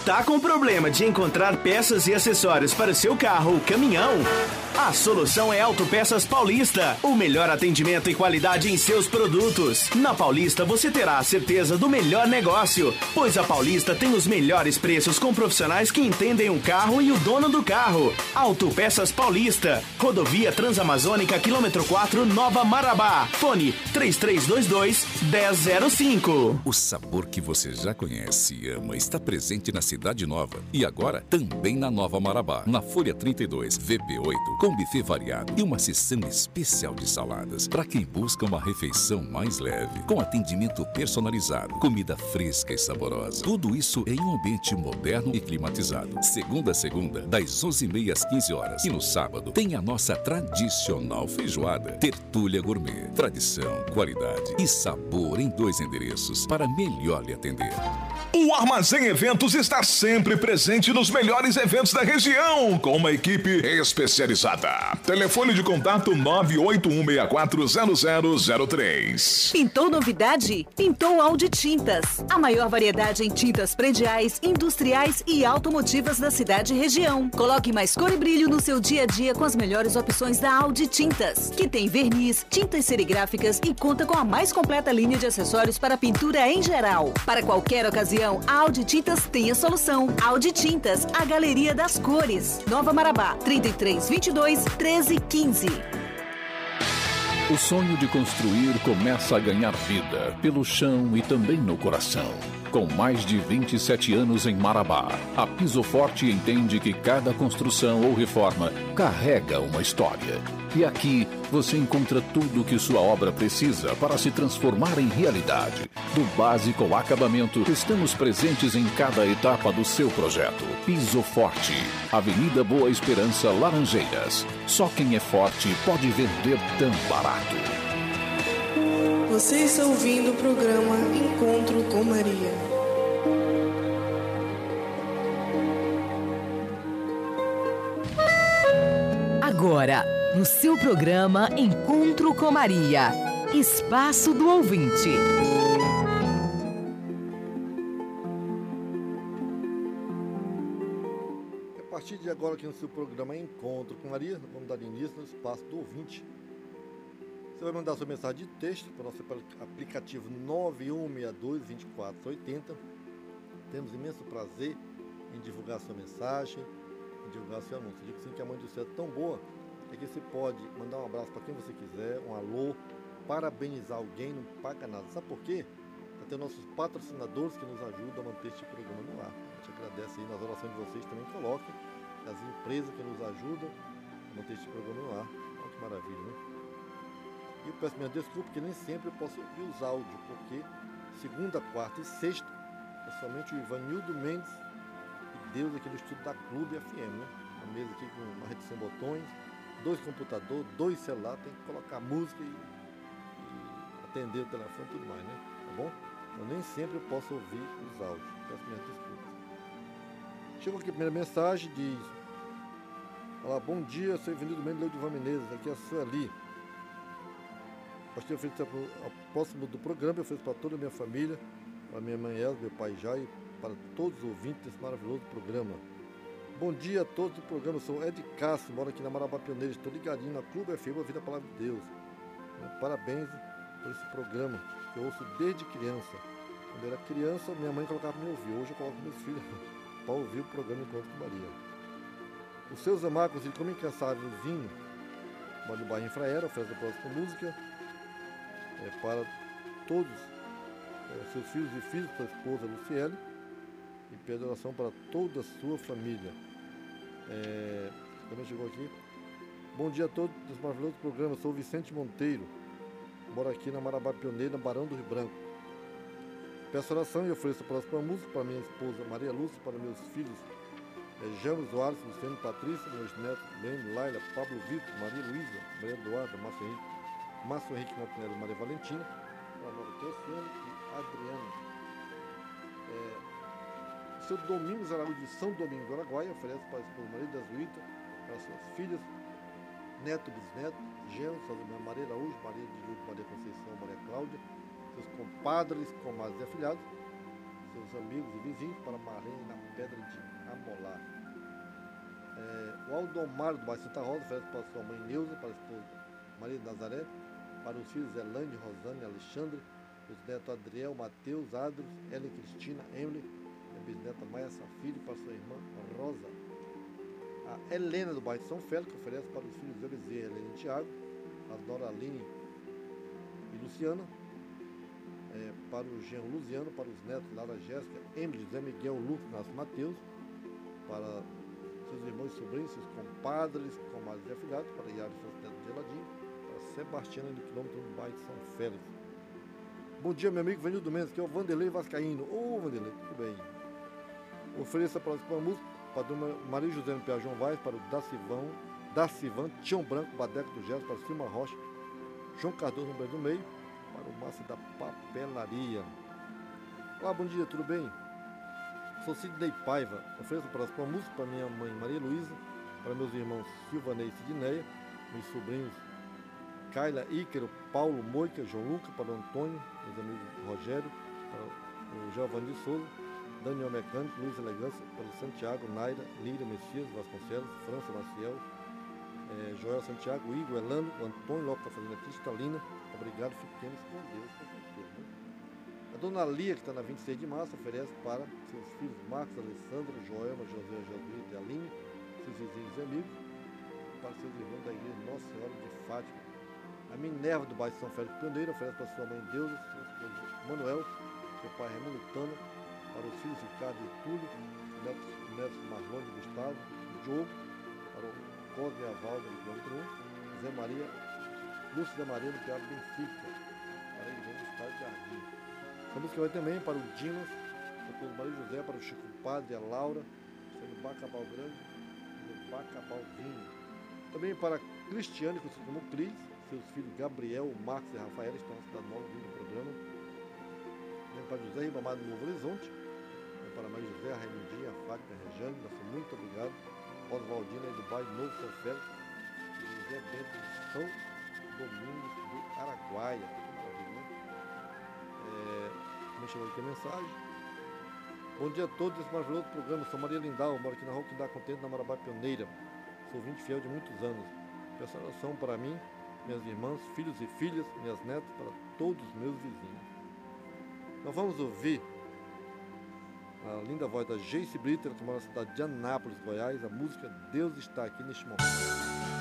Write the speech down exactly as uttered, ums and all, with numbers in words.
Tá com problema de encontrar peças e acessórios para o seu carro ou caminhão? A solução é Autopeças Paulista. O melhor atendimento e qualidade em seus produtos. Na Paulista você terá a certeza do melhor negócio, pois a Paulista tem os melhores preços com profissionais que entendem o carro e o dono do carro. Autopeças Paulista. Rodovia Transamazônica, quilômetro quatro, Nova Marabá. Fone três três dois dois, um zero zero cinco. O sabor que você já conhece e ama está presente na Cidade Nova e agora também na Nova Marabá, na Folha trinta e dois, V P oito, com buffet variado e uma seção especial de saladas para quem busca uma refeição mais leve, com atendimento personalizado, comida fresca e saborosa. Tudo isso em um ambiente moderno e climatizado. Segunda a segunda, das onze e meia às quinze horas. E no sábado tem a nossa tradicional feijoada. Tertúlia Gourmet. Tradição, qualidade e sabor em dois endereços para melhor lhe atender. O Armazém Eventos está sempre presente nos melhores eventos da região, com uma equipe especializada. Telefone de contato nove oito um seis quatro zero zero zero três. Pintou novidade? Pintou Audi Tintas. A maior variedade em tintas prediais, industriais e automotivas da cidade e região. Coloque mais cor e brilho no seu dia a dia com as melhores opções da Audi Tintas, que tem verniz, tintas serigráficas e conta com a mais completa linha de acessórios para pintura em geral. Para qualquer ocasião, a Audi Tintas tem a solução. Audi Tintas, a galeria das cores. Nova Marabá, trinta e três, vinte e dois, treze, quinze. O sonho de construir começa a ganhar vida pelo chão e também no coração. Com mais de vinte e sete anos em Marabá, a Piso Forte entende que cada construção ou reforma carrega uma história. E aqui você encontra tudo o que sua obra precisa para se transformar em realidade. Do básico ao acabamento, estamos presentes em cada etapa do seu projeto. Piso Forte, Avenida Boa Esperança, Laranjeiras. Só quem é forte pode vender tão barato. Você está ouvindo o programa Encontro com Maria. Agora, no seu programa Encontro com Maria, Espaço do Ouvinte. A partir de agora, aqui no seu programa Encontro com Maria, vamos dar início no Espaço do Ouvinte. Você vai mandar sua mensagem de texto para o nosso aplicativo nove um seis dois, dois quatro oito zero. Temos imenso prazer em divulgar sua mensagem, em divulgar seu anúncio. Eu digo assim que a Mãe do Céu é tão boa, é que você pode mandar um abraço para quem você quiser, um alô, parabenizar alguém, não paga nada. Sabe por quê? Vai ter nossos patrocinadores que nos ajudam a manter este programa no ar. A gente agradece aí nas orações de vocês, também coloquem as empresas que nos ajudam a manter este programa no ar. Olha que maravilha, né? E eu peço minha desculpa porque nem sempre eu posso ouvir os áudios, porque segunda, quarta e sexta é somente o Ivanildo Mendes e Deus aqui no estúdio da Clube F M, né? Uma mesa aqui com uma rede sem botões, dois computadores, dois celulares, tem que colocar música e, e atender o telefone e tudo mais, né? Tá bom? Então nem sempre eu posso ouvir os áudios, peço minhas desculpas. Chegou aqui a primeira mensagem, diz: olá, bom dia, eu sou Ivanildo Mendes, Leudivan Menezes, aqui é a Sueli. Pastor, eu ofereço ao próximo do programa, eu ofereço para toda a minha família, para minha mãe Elza, meu pai Jai, para todos os ouvintes desse maravilhoso programa. Bom dia a todos do programa, eu sou Ed Castro, moro aqui na Marabá Pioneira, estou ligadinho na Clube F M, ouvindo a palavra de Deus. Parabéns por esse programa, que eu ouço desde criança. Quando eu era criança, minha mãe colocava para me ouvir, hoje eu coloco meus filhos para ouvir o programa Encontro com Maria. Os seus amacos, como incansável vinho, moro no bairro Infraera, oferece a próxima música. É, para todos é, seus filhos e filhos, sua esposa Luciele, e pede oração para toda a sua família. É, também chegou aqui. Bom dia a todos desse maravilhoso programa. Sou Vicente Monteiro, moro aqui na Marabá Pioneira, Barão do Rio Branco. Peço oração e ofereço a próxima música para minha esposa Maria Lúcia, para meus filhos é, Jânio Soares, Luciano Patrícia, meus netos Lene, Laila, Pablo Vitor, Maria Luísa, Maria Eduarda, Márcio Henrique, Márcio Henrique Montenegro, Maria Valentina, para a Nova Teociane e Adriana. É, seu Domingos Araújo de São Domingos do Araguaia oferece para a esposa Maria das Luíta, para suas filhas, neto, bisneto, genro, Maria Araújo, Maria de Lúcio, Maria Conceição, Maria Cláudia, seus compadres, comadres e afilhados, seu seus amigos e vizinhos, para Marlene na Pedra de Amolar. É, o Aldomar do bairro Santa Rosa oferece para sua mãe Neuza, para a esposa Maria de Nazaré, para os filhos Elane, Rosane, Alexandre, os netos Adriel, Mateus, Adros, Ellen, Cristina, Emily, a bisneta Maia Safiri, para sua irmã Rosa. A Helena do bairro São Félix oferece para os filhos Eliseu, Helena e Tiago, a Dora Aline e Luciana, é, para o Jean Luciano, para os netos Lara Jéssica, Emily, José Miguel, Lucas, Nasce Mateus, para seus irmãos e sobrinhos, seus compadres, comadres e afilhados, para Iara e seus netos Geladinho, para Sebastiana do quilômetro do bairro São Félix. Bom dia, meu amigo Venildo Mendes, que é o Vanderlei Vascaíno. Ô, oh, Vanderlei, tudo bem? Ofereça para a música para a dona Maria José no Pia João Vaz, para o Dacivão, Dacivan, Tião Branco, Badeco do Gesso, para o Silma Rocha, João Cardoso no Brasil do Meio, para o Márcio da Papelaria. Olá, bom dia, tudo bem? Sou Sidney Paiva. Ofereço para a música para minha mãe Maria Luísa, para meus irmãos Silvanei e Sidneia, meus sobrinhos Kaila, Ícaro, Paulo, Moica, João Luca, para o Antônio, meus amigos Rogério, para o Giovanni de Souza, Daniel Mecânico, Luiz Elegância, para o Santiago, Naira, Líria, Messias, Vasconcelos, França, Maciel, eh, Joel Santiago, Igor, Elano, o Antônio Lopes da Fazenda Cristalina. Obrigado, fiquemos com Deus, com certeza. Né? A dona Lia, que está na vinte e seis de março, oferece para seus filhos Marcos, Alessandra, Joelma, José, Josué e Aline, seus vizinhos e amigos, para seus irmãos da igreja Nossa Senhora de Fátima. A Minerva do bairro São Félix Pioneiro oferece para sua mãe Deusa, seu esposo Manuel, seu pai Raimundo Tana, para os filhos Ricardo e Túlio, netos, netos Marlone e Gustavo, Diogo, para o Cosme Avaldo do quilômetro um, Zé Maria, Lúcio da Maria do Teatro Benfica, para a igreja do Estádio Jardim. Essa música vai também para o Dimas, para o Maria José, para o Chico Padre, a Laura, sendo Bacabal Grande e o Bacabalzinho. Também para Cristiane, conhecido como Cris, seus filhos Gabriel, Marcos e Rafael estão na cidade nova vindo do programa. Também para José Ribamar do Novo Horizonte. Também para Maria José, a Raimundinha, a Fátima, a Rejane, nosso muito obrigado. Oswaldina aí do bairro Novo São Félix. E José Bento de São Domingos do Araguaia. Né? É, me chegou aqui a mensagem. Bom dia a todos desse maravilhoso programa. Sou Maria Lindau, moro aqui na rua Quindá Contente, na Marabá Pioneira. Sou ouvinte fiel de muitos anos. Peço oração para mim, minhas irmãs, filhos e filhas, minhas netas, para todos os meus vizinhos. Nós vamos ouvir a linda voz da Geice Brito, que mora na cidade de Anápolis, Goiás, a música Deus Está Aqui Neste Momento.